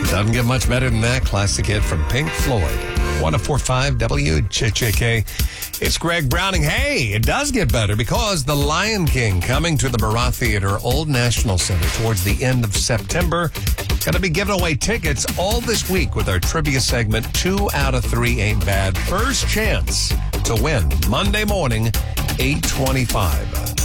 Doesn't get much better than that classic hit from Pink Floyd. 104.5 WJJK. It's Greg Browning. Hey, it does get better because The Lion King coming to the Murat Theater, Old National Center towards the end of September. Going to be giving away tickets all this week with our trivia segment, 2 out of 3 Ain't Bad. First chance to win Monday morning, 8:25.